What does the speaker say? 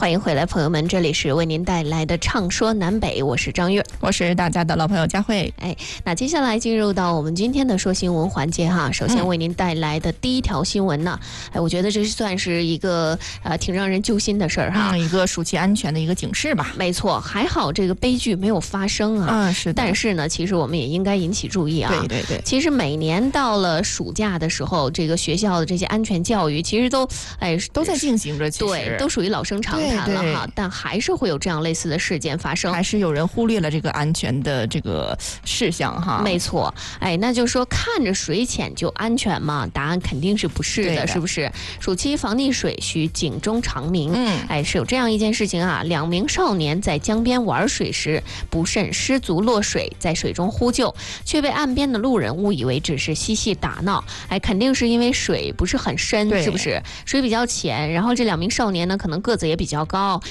欢迎回来，朋友们，这里是为您带来的畅说南北，我是张月， 我是大家的老朋友佳慧。 那接下来进入到我们今天的说新闻环节哈。首先为您带来的第一条新闻呢，我觉得这算是一个挺让人揪心的事儿哈， 一个暑期安全的一个警示吧。 没错，还好这个悲剧没有发生啊。 是的。 但是呢，其实我们也应该引起注意啊。 对对对。 其实每年到了暑假的时候，这个学校的这些安全教育其实都在进行着， 对，都属于老生常谈了哈。但还是会有这样类似的事件发生， 还是有人忽略了这个安全的这个事项哈。 没错，那就是说看着水浅就安全吗？答案肯定是不是的，是不是？暑期防溺水需警钟长鸣。是有这样一件事情啊，2名少年在江边玩水时不慎失足落水，在水中呼救，却被岸边的路人误以为只是嬉戏打闹。肯定是因为水不是很深，是不是？水比较浅，然后这2名少年呢，可能个子也比较高。